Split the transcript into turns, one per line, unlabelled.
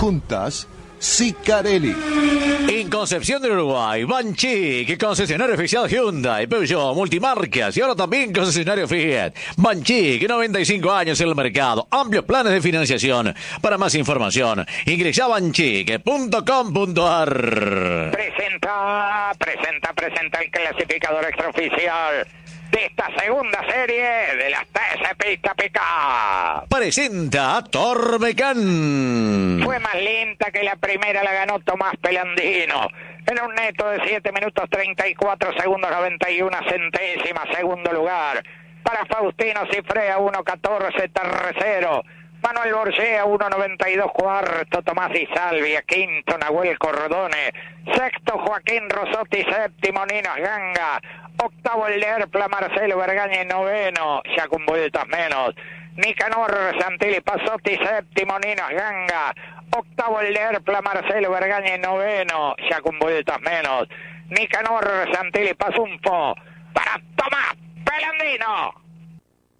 juntas, Sicarelli.
En Concepción del Uruguay, Banchik, concesionario oficial Hyundai, Peugeot, multimarcas y ahora también concesionario Fiat. Banchik, 95 años en el mercado, amplios planes de financiación. Para más información, ingresa a banchik.com.ar.
Presenta el clasificador extraoficial de esta segunda serie de las TC Pista Pica.
Presenta Torbecán.
Fue más lenta que la primera, la ganó Tomás Pelandino en un neto de 7 minutos 34 segundos 91 centésimas. Segundo lugar para Faustino Cifrea, 1.14 tercero. Manuel Borgea, 1.92 cuarto. Tomás Di Salvia, quinto. Nahuel Cordone, sexto. Joaquín Rosotti, séptimo. Ninos Ganga, octavo. El de Erpla, Marcelo Bergañe, noveno, ya con vueltas menos. Nicanor Santilli Pasotti, séptimo. Ninos Ganga, octavo. El de Erpla, Marcelo Bergañe, noveno, ya con vueltas menos. Nicanor Santilli Pasumpo para Tomás Pelandino.